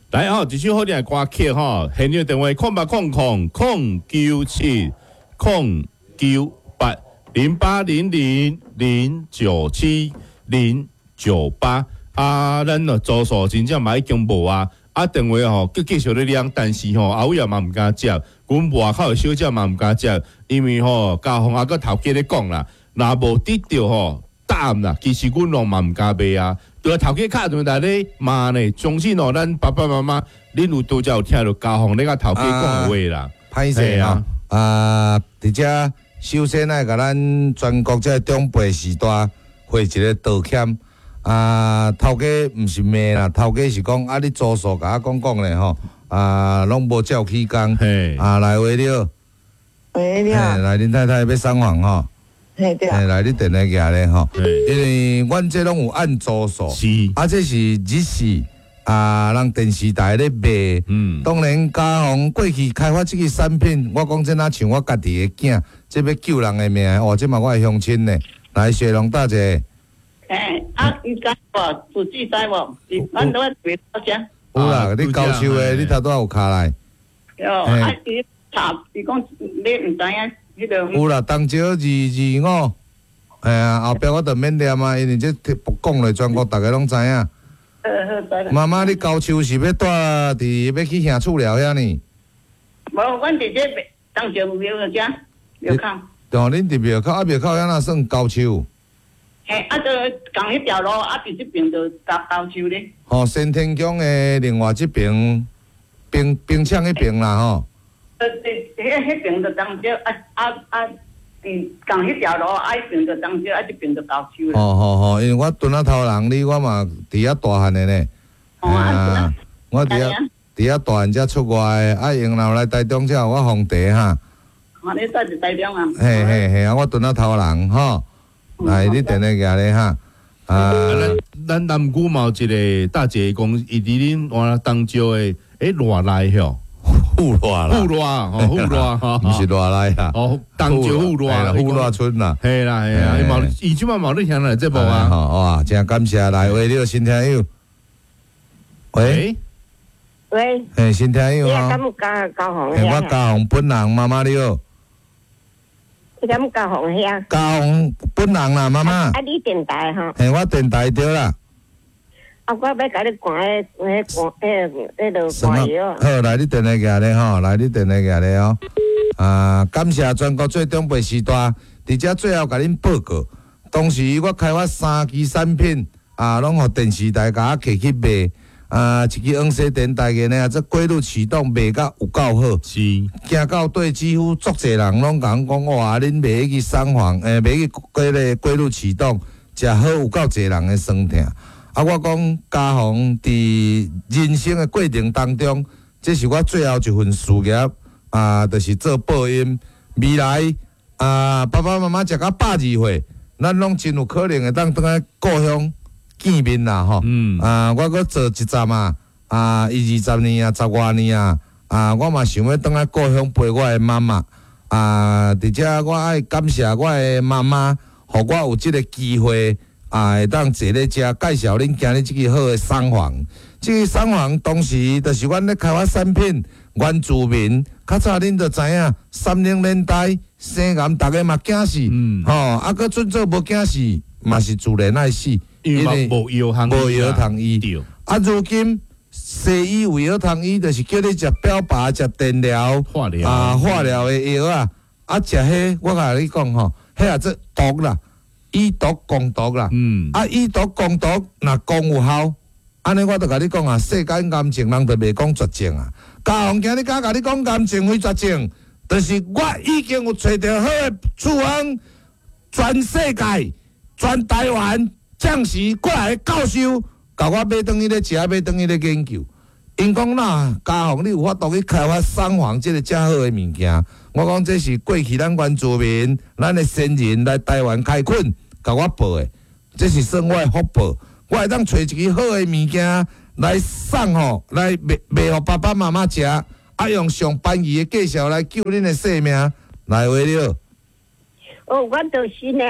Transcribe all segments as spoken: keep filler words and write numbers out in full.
来吼，一首好听的歌曲吼，现场电话空八空空空九七空九八零八零零零九七零九八啊，咱哦租数真正嘛已经无啊，啊电话吼佮继续咧亮，但是吼后尾也嘛毋敢接，阮外口的小姐嘛毋敢接，因为吼家风啊佮头家咧讲啦，若无得着吼。答案啦，其实阮拢嘛毋敢卖啊。对啊，头家卡住来咧骂呢，相信哦，咱爸爸妈妈，恁有拄则有听到家访咧甲头家讲的话啦。 歹势啊！啊，伫遮首先来甲咱全国这中辈时代汇一个道歉。啊，头家毋是骂啦，头家是讲啊，你租数甲我讲讲咧吼，啊，拢无照起工。啊，来话了。 喂，你好。 来，恁太太要送房吼。 嘿对啊，来你电话寄咧吼，因为阮这拢有按组数，啊，这是日时啊，人电视台咧卖，嗯，当然家宏过去开发这个产品，我讲真啊，像我家己的囝，这要救人的命，哦，这嘛我的乡亲呢，来雪龙大姐， 嘿，啊，你知无？自己知无？咱都要袂到声。 有啦，你高手的，你头拄有卡来。 哟，啊，伊查，伊讲你毋知影。 有啦，当朝二二五，哎呀，后壁我着免念啊，因为这讲咧，全国大家拢知影。妈妈，你高手是要住伫要去乡厝了遐呢？ 无，阮伫这当朝庙个遮庙口。 哦，恁伫庙口，啊庙口遐那算高手。 嘿，啊，就共迄条路，啊，伫这边就高高手咧。 哦，新天宫的另外这边，冰冰厂迄边啦吼。 呃，迄迄边就当朝，啊啊啊，伫共迄条路，啊，迄边就当朝，啊，这边就高手啦。 哦吼吼，因为我蹲啊头人，你我嘛伫遐大汉的呢。 哦啊， 我伫遐伫遐大汉才出外的，啊，因若来台中才有我皇帝哈。 哦，你在伫台中啊？ 嘿嘿嘿，啊，我蹲啊头人吼，来你电话寄咧哈。啊， 咱咱南姑嘛有一个大姐讲，伊伫恁换当朝的，诶，偌内吼。 户外啦， 户外吼，户外吼， 毋是偌内啦。 哦，当朝户外， 户外村啦。 系啦系啦，伊毛伊即摆毛咧听来这部啊。 吼哇，真感谢来为了新听友。喂喂， 嘿，新听友哈。你敢加高雄？ 嘿，我高雄本人，妈妈你好。 你敢高雄遐？ 高雄本人啦，妈妈。 啊，你电台吼？ 嘿，我电台对啦。 啊，我要甲你灌迄、迄、灌、迄、迄落灌药。 好，来你电话寄咧吼，来你电话寄咧哦。啊，感谢全国最中辈时代，伫遮最后甲恁报告。当时我开发三支产品，啊，拢互电视台甲我摕去卖。啊，一支黄色电台个呢，这规律启动卖甲有够好。 是。 行到对，几乎足侪人拢甲阮讲，哇，恁卖迄个三环，诶，卖迄个个规律启动，诚好，有够侪人诶酸疼。啊，我讲家宏伫人生的过程当中，这是我最后一份事业啊，就是做播音。未来啊，爸爸妈妈食到百二岁，咱拢真有可能会当倒来故乡见面啦吼。嗯。啊，我搁做一站啊，啊，伊二十年啊，十外年啊，啊，我嘛想要倒来故乡陪我的妈妈。啊，而且我爱感谢我的妈妈，互我有即个机会。啊，会当坐咧遮介绍恁今日即个好诶厂房，即个厂房当时就是阮咧开发产品，原住民较早恁就知影，三零年代生癌，逐个嘛惊死，嗯，吼、哦，啊，搁准做无惊死，嘛是自然爱死， 因为无药通无药通医。啊，如今西医有药通医，就是叫你食标靶、食电疗、 化疗啊、化疗诶药啊，啊，食迄我甲你讲吼，迄也做毒啦。以毒攻毒啦，嗯，啊，以毒攻毒，若攻有效，安尼我著甲你讲啊，世间癌症人著袂讲绝症啊。家宏今日甲甲你讲癌症非绝症，就是我已经有找到好诶处方，全世界、全台湾将士过来教授，甲我买等于咧食，买等于咧研究。因讲呐，家宏你有法度去开发三环即个遮好诶物件。我讲这是过去咱原住民、咱的先人来台湾开垦，甲我报的，这是算我的福报。我会当找一个好的物件来送吼，来卖卖互爸爸妈妈食，啊用上便宜的价钱来救恁的性命，来话了。 哦，我就是呢，啊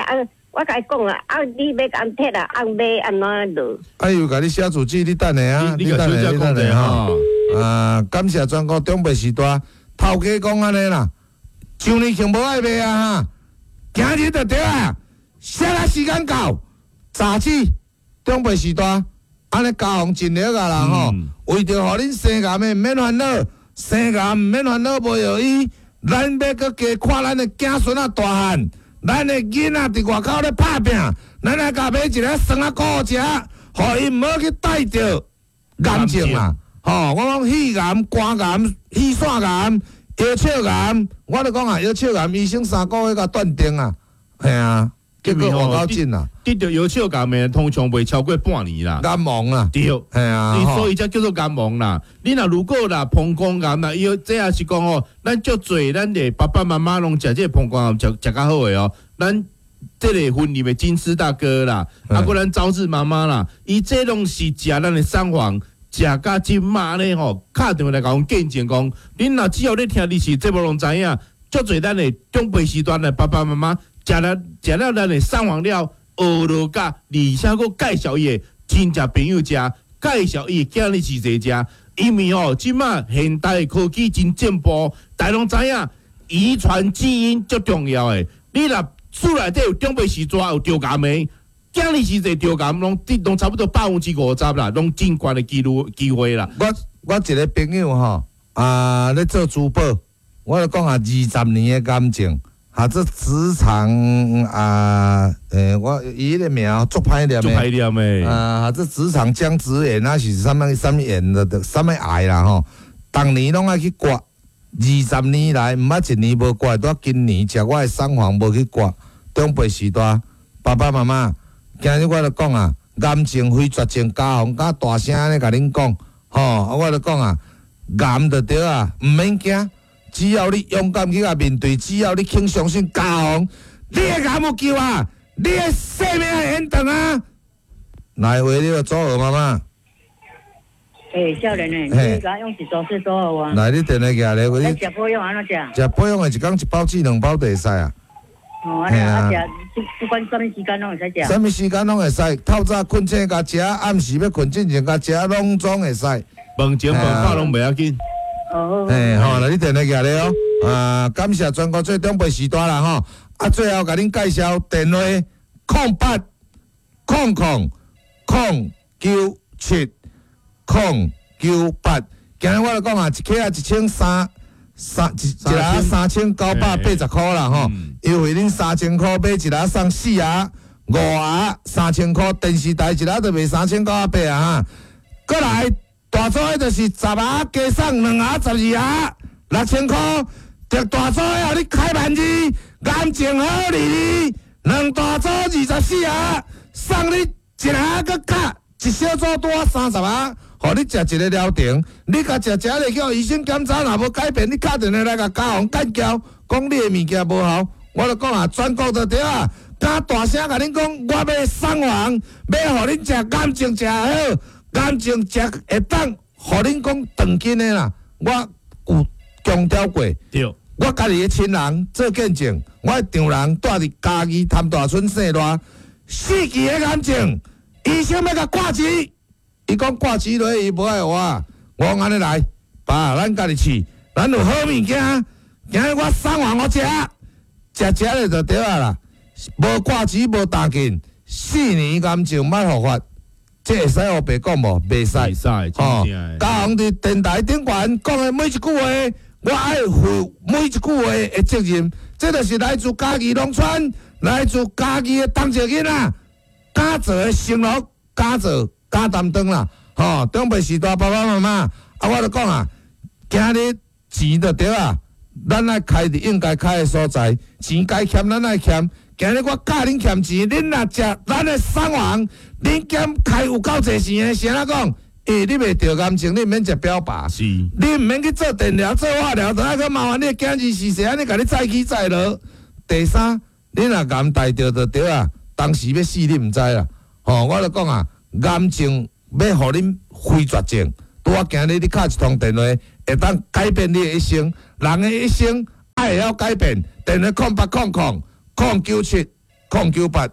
我甲伊讲啊，啊，你要安摕啊，按买安怎落？ 啊，又甲你写字记，你等下啊， 你等下，你等下哈。 啊，感谢全国中北时代头家讲安尼啦，上年庆无爱卖啊哈，今日就对啊，写啊时间到，早起中北时代，安尼家风尽力啊啦吼，为着互恁生癌的毋免烦恼，生癌毋免烦恼无药医，咱要搁加看咱的子孙啊大汉。咱的囡仔伫外口咧拍拼，咱来甲买一个酸啊果食，互伊毋好去带着癌症啦。吼，我讲肺癌、肝癌、气腺癌、腰鞘癌，我咧讲啊，腰鞘癌医生三个月甲断定啊，系啊，结果活到尽啦。 得着腰鞘癌的通常袂超过半年啦。 癌亡啦， 对， 系啊， 所以才叫做癌亡啦。你若如果啦膀胱癌啦，伊这也是讲哦，咱足侪咱的爸爸妈妈拢食这个膀胱癌食食较好的哦。咱这个婚礼的金丝大哥啦，啊，个咱朝日妈妈啦，伊这拢是食咱的三黄。食甲即马咧吼，敲电话来甲阮见证讲，恁若只要咧听历史节目，拢知影，足侪咱的中辈时段的爸爸妈妈食了食了咱的三黄料，学落甲，而且佫介绍伊的亲戚朋友食，介绍伊的囝仔是谁食，因为吼即马现代的科技真进步，大家拢知影，遗传基因足重要的，你若厝内底有中辈时段有着癌的。今日是个着癌，拢拢差不多百分之五十啦，拢真悬的机率机会啦。 我我一个朋友吼，啊，咧做珠宝，我咧讲啊，二十年的感情，哈，这职场啊，诶、欸，我伊迄个名足歹念的， 足歹念的， 啊，这职场姜子眼啊，是啥物啥物眼的，啥物癌啦吼，逐年拢爱去刮，二十年来毋捌一年无刮，拄今年食我的三黄无去刮，中辈时代爸爸妈妈。今日我咧讲啊，癌症非绝症，家风甲大声安尼甲恁讲，吼、哦，我咧讲啊，癌就对啊，毋免惊，只要你勇敢去甲面对，只要你肯相信家风，你的癌有救啊，你的生命会延长啊。来回你个祖儿妈妈。 诶，少年诶，你甲用一组四组好啊。 来，你电话举咧， 你食保养安怎食？ 食保养诶，一工一包至两包就会使啊。 哦，安尼啊，食不管什么时间拢会使食。 什么时间拢会使，透早困醒甲食，暗时要困之前甲食，拢总会使。 饭前饭后拢袂要紧。 哦。 嘿，好，来你电话举咧哦。啊，感谢全国最中辈时代啦吼。啊，最后甲恁介绍电话：空八空空空九七空九八。今日我来讲啊，一克啊一千三。三一一粒三千九百八十块啦吼，优惠恁三千块买一粒送四盒，五盒三千块，电视台一粒就卖三千九百八啊哈。过来大组的就是十盒加送两盒十二盒，六千块。着大组的你开万字，眼睛好利利，两大组二十四盒，送你一盒搁卡，一小组多三十盒。互你食一个疗程，你甲食食咧叫医生检查，若无改变，你打电话来甲家防干交，讲你的物件无效，我就讲啊，全国就对啊，敢大声甲恁讲，我要送黄，要互恁食癌症食好，癌症食会当，互恁讲长筋的啦，我有强调过， 对， 我家己的亲人做见证，我的丈人住伫嘉义潭大村姓赖，四期的癌症，医生要甲挂齿。伊讲挂齿落，伊无爱我，我安尼来，爸，咱家己饲，咱有好物件，今日我送完我食，食食咧就对啊啦，无挂齿无打紧，四年癌症莫复发，这会使互白讲无？袂使， 袂使， 吼，家红伫电台顶悬讲的每一句话，我爱负每一句话的责任，这就是来自家己农村，来自家己的当少囡仔，家做的承诺，家做。加担当啦，吼！中辈时代爸爸妈妈，啊，我就讲啊，今日钱就对啊，咱爱开伫应该开的所在，钱该欠咱爱欠。今日我教恁欠钱，恁若食咱的三黄，恁兼开有够济钱的，是安怎讲？诶，你袂着癌症，你毋免食标靶， 是， 你毋免去做电疗、做化疗，就爱去麻烦你的囝儿是谁安尼，甲你再起再落。第三，你若癌大着就对啊，当时要死你毋知啦，吼！我就讲啊。癌症要互恁非绝症，拄我今日你敲一通电话，会当改变你的一生。人的一生爱会晓改变，电话空八空空空九七空九八。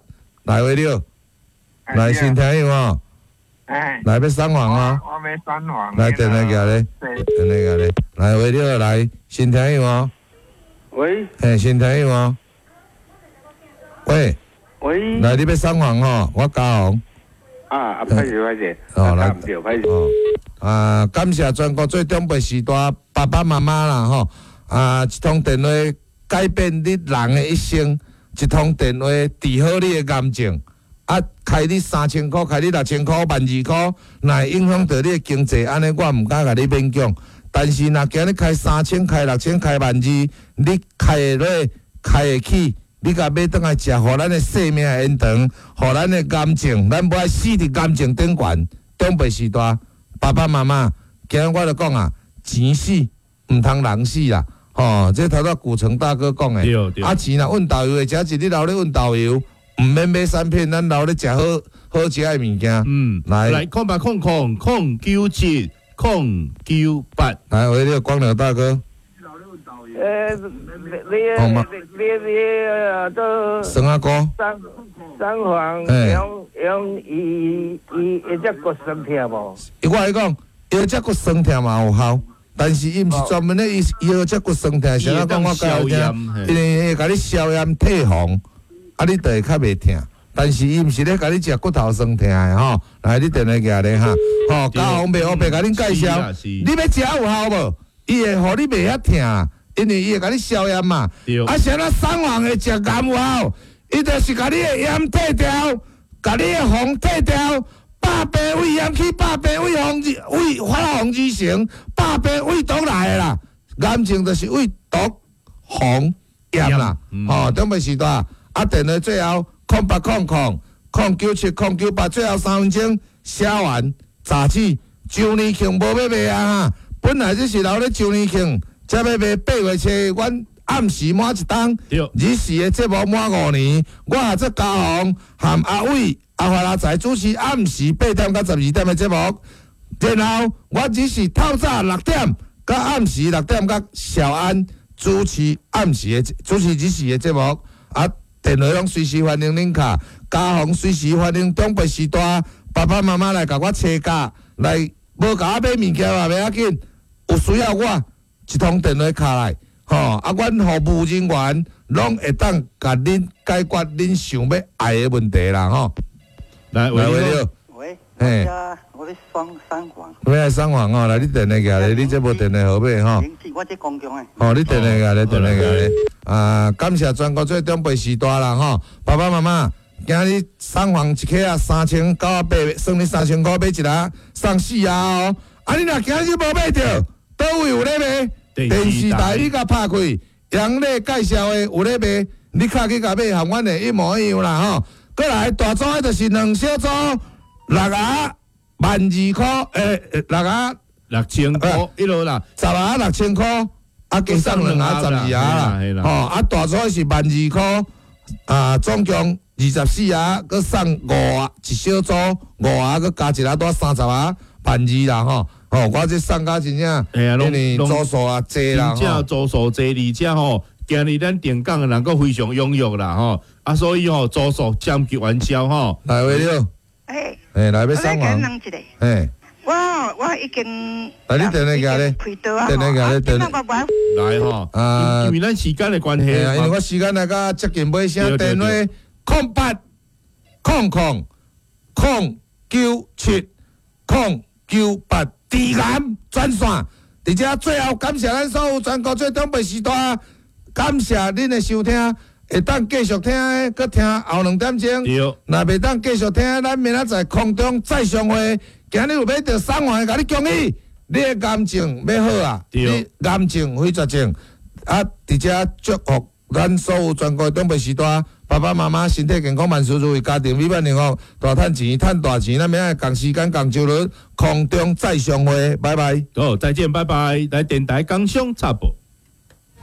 来话了，来先听有哦， 哎， 来要送黄哦， 我要送黄。 来电话夹咧，电话夹咧，来话了，来先听有哦， 喂嘿，先听有哦，喂， 喂， 来你要送黄哦，我嘉宏。 啊啊，歹势歹势， 哦，来， 唔对，歹势。 哦，啊，感谢全国最长辈时代爸爸妈妈啦吼，啊，一通电话改变你人的一生，一通电话治好你的癌症，啊，开你三千块，开你六千块，万二块，若会影响到你的经济，安尼我毋敢甲你勉强。但是若今日开三千、开六千、开万二，你开会落，开会起。你甲买倒来食，互咱的生命延长，互咱的癌症，咱不爱死伫癌症顶悬。长辈时代，爸爸妈妈，今日我就讲啊，钱死毋通人死啦。吼、哦，这头头古城大哥讲的。 对对。 啊，钱若运豆油的，食一日留咧运豆油，毋免买产品，咱留咧食好好食的物件。 嗯， 来来，空八空空空九七空九八， 来，我这光良大哥。 呃，你好吗你你你呃都生阿哥。 三三黄用用伊伊伊只骨酸痛无？ 我来讲，腰脊骨酸痛嘛有效，但是伊毋是专门咧，伊腰脊骨酸痛，啥啊讲我教你听，因为会甲你消炎退红，啊你就会较袂痛。但是伊毋是咧甲你食骨头酸痛的吼，来你电话举咧哈，吼嘉宏袂黑白甲恁介绍，你要食有效无？伊会互你袂遐痛。因为伊会甲你消炎嘛，啊，像咱送黄的食癌有效，伊就是甲你的炎退掉，甲你的红退掉，百病胃炎去，百病胃红胃发红而成，百病胃毒来的啦，癌症就是胃毒红炎啦，吼，长辈时代啊，电话最后空八空空空九七空九八，最后三分钟写完，早起周年庆无要卖啊，本来就是留咧周年庆。才要卖八月初，阮暗时满一档，日时的节目满五年。我也做嘉宏含阿伟、阿华拉仔主持暗时八点到十二点的节目，然后我日时透早六点到暗时六点到小安主持暗时的主持日时的节目。啊，电话拢随时欢迎恁卡，嘉宏随时欢迎长辈时代爸爸妈妈来甲我车架，来无甲我买物件嘛袂要紧，有需要我。一通电话卡来，吼、哦，啊，阮服务人员拢会当甲恁解决恁想要爱的问题啦，吼、哦。 来， 喂， 喂，嘿， 我咧双三黄。 我来双黄哦，来你电话下咧，你这无电话号码吼。 我这公共诶。 吼、哦，你电话下咧，电话下咧。啊，感谢全国最长辈时代啦，吼，爸爸妈妈，今日双黄一克啊，三千九啊八，算你三千块买一粒，送四啊哦。啊，你若今日无买着。倒位有咧卖？电视台你甲拍开，杨丽介绍的有咧卖，你卡去甲买，含阮的一模一样啦吼。过来大组的就是两小组，六牙万二块，诶、欸，六牙六千块一路啦， 十牙六千块，啊加送两牙十二牙啦，吼啊大组是万二块，啊总共二十四牙，佮送五牙一小组，五牙佮加一牙多三十牙，万二啦吼。哦，我这送甲真正，因为组数啊济啦， 真正组数济，而且吼，今日咱电港的人佫非常踊跃啦，吼，啊，所以吼组数占据完销吼。 来话了， 诶， 诶，来要送黄，诶， 我我已经， 来你电话下咧，电话下咧，电话来吼，啊，因为咱时间的关系，因为我时间来甲接近尾声，电话空八空空空九七空九八。治癌专线，而且最后感谢咱所有全国最长辈时代，感谢恁的收听，会当继续听的，搁听后两点钟。若袂当继续听，咱明仔载空中再相会。今日有买到送完，甲你恭喜，你的癌症要好啊！你癌症非绝症，啊，而且祝福咱所有全国长辈时代。爸爸妈妈身体健康，万事如意，家庭美满幸福，大赚钱，赚大钱。咱明仔共时间共周日，空中再相会，拜拜。 好，再见，拜拜。来电台工商插播。